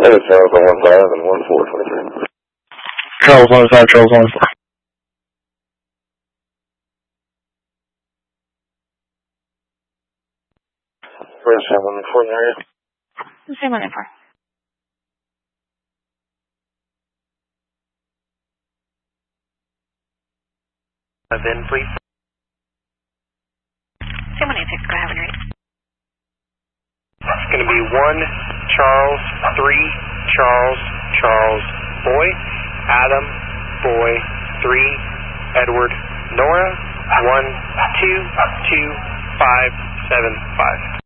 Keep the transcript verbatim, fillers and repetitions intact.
Hey, Charles one one five and one four twenty-three. Charles one five, Charles one four. Where's Sam one four in the area? Sam one four. Then, please. Sam one eight six, go ahead and read. It's going to be one Charles, three Charles, Charles, boy, Adam, boy, three Edward, Nora, one two two five seven five.